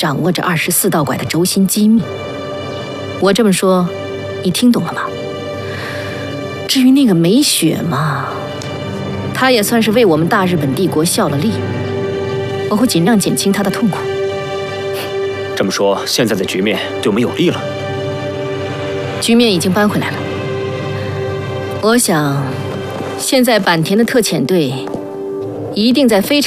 掌握着24道拐的轴心机密。我这么说，你听懂了吗？至于那个美雪嘛，她也算是为我们大日本帝国效了力，我会尽量减轻她的痛苦。 这么说，现在的局面对我们有利了。 局面已经扳回来了。我想，现在坂田的特遣队一定在非常